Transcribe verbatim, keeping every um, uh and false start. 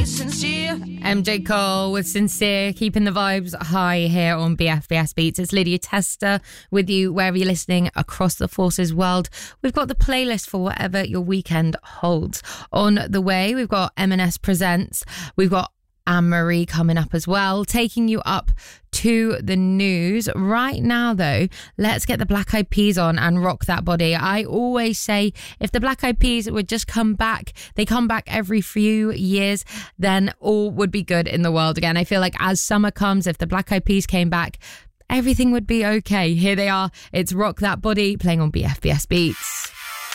sincere. M J Cole with Sincere, keeping the vibes high here on B F B S Beats. It's Lydia Tester with you wherever you're listening across the Forces world. We've got the playlist for whatever your weekend holds. On the way, we've got M and S Presents. We've got Anne-Marie coming up as well, taking you up to the news. Right now, though, let's get the Black Eyed Peas on and rock that body. I always say if the Black Eyed Peas would just come back, they come back every few years, then all would be good in the world again. I feel like as summer comes, if the Black Eyed Peas came back, everything would be okay. Here they are. It's Rock That Body playing on B F B S Beats.